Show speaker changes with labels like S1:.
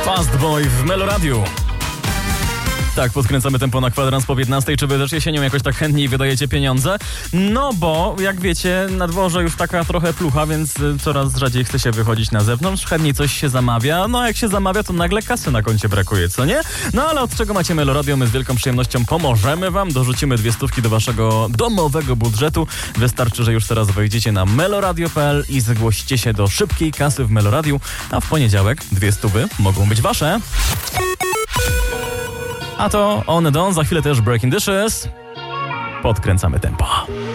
S1: Fast Boy w Meloradiu. Tak, podkręcamy tempo na kwadrans po 15. Czy wy też jesienią jakoś tak chętniej wydajecie pieniądze? No bo, jak wiecie, na dworze już taka trochę plucha, więc coraz rzadziej chce się wychodzić na zewnątrz. Chętniej coś się zamawia. No jak się zamawia, to nagle kasy na koncie brakuje, co nie? No ale od czego macie Meloradio? My z wielką przyjemnością pomożemy wam. Dorzucimy 2 stówki do waszego domowego budżetu. Wystarczy, że już teraz wejdziecie na meloradio.pl i zgłosicie się do szybkiej kasy w Meloradiu. A w poniedziałek 2 stówy mogą być wasze. A to On and On, za chwilę też Breaking Dishes. Podkręcamy tempo.